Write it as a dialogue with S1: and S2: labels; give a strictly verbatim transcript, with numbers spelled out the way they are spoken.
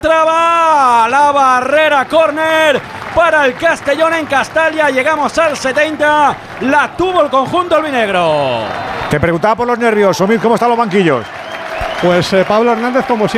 S1: Traba la barrera, córner para el Castellón en Castalia. Llegamos al setenta. La tuvo el conjunto albinegro.
S2: Te preguntaba por los nervios, Omid, ¿cómo están los banquillos?
S3: Pues eh, Pablo Hernández, como siempre.